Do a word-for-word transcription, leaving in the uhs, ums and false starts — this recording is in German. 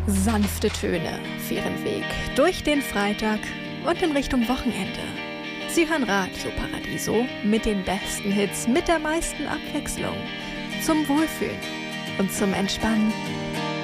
Sanfte Töne für Ihren Weg durch den Freitag und in Richtung Wochenende. Sie hören Radio Paradiso mit den besten Hits, mit der meisten Abwechslung. Zum Wohlfühlen und zum Entspannen.